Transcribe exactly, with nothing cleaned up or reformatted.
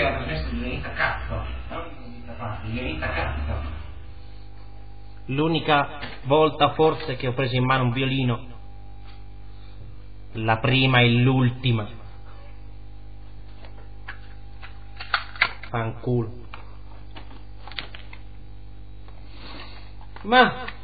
aveva trasmesso il violista cazzo, non il violista cazzo. L'unica volta forse che ho preso in mano un violino, la prima e l'ultima. Fanculo. Ma